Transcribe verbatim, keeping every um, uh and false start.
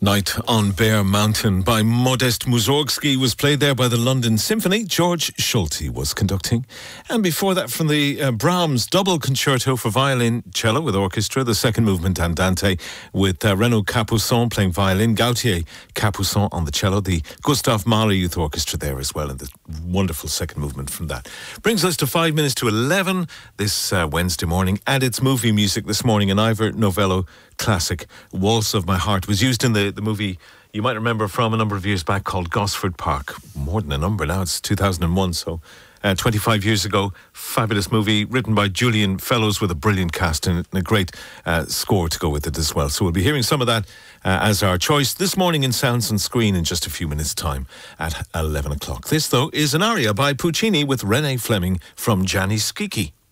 Night on Bear Mountain by Modest Mussorgsky was played there by the London Symphony. George Schulte was conducting. And before that, from the uh, Brahms double concerto for violin, cello with orchestra, the second movement Andante with uh, Renaud Capuçon playing violin, Gautier Capuçon on the cello, the Gustav Mahler Youth Orchestra there as well, and the wonderful second movement from that. Brings us to five minutes to eleven this uh, Wednesday morning, and it's movie music this morning. An Ivor Novello classic, Waltz of My Heart, was used in the, the movie you might remember from a number of years back called Gosford Park. More than a number now, it's two thousand one, so uh, twenty-five years ago. Fabulous movie written by Julian Fellows with a brilliant cast and a great uh, score to go with it as well. So we'll be hearing some of that uh, as our choice this morning in Sounds on Screen in just a few minutes' time at eleven o'clock. This, though, is an aria by Puccini with Renee Fleming from Gianni Schicchi.